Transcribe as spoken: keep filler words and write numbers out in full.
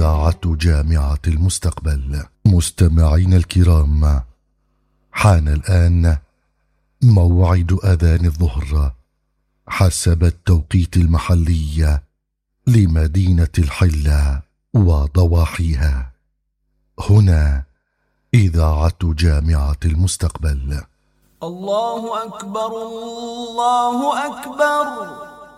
إذاعة جامعة المستقبل. مستمعين الكرام، حان الآن موعد أذان الظهر حسب التوقيت المحلي لمدينة الحلة وضواحيها. هنا إذاعة جامعة المستقبل. الله أكبر، الله أكبر.